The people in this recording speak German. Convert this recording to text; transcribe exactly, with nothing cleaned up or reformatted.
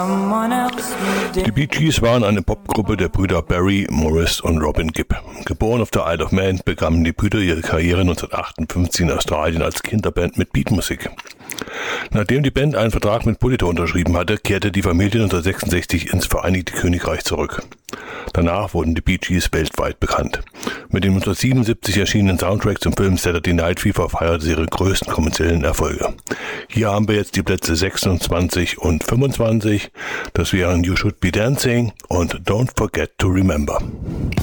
Die Bee Gees waren eine Popgruppe der Brüder Barry, Maurice und Robin Gibb. Geboren auf der Isle of Man, begannen die Brüder ihre Karriere neunzehnhundertachtundfünfzig in Australien als Kinderband mit Beatmusik. Nachdem die Band einen Vertrag mit Polydor unterschrieben hatte, kehrte die Familie neunzehnhundertsechsundsechzig ins Vereinigte Königreich zurück. Danach wurden die Bee Gees weltweit bekannt. Mit dem neunzehnhundertsiebenundsiebzig erschienenen Soundtrack zum Film Saturday Night Fever feierte sie ihre größten kommerziellen Erfolge. Hier haben wir jetzt die Plätze sechsundzwanzig und fünfundzwanzig. Das wären You Should Be Dancing und Don't Forget to Remember.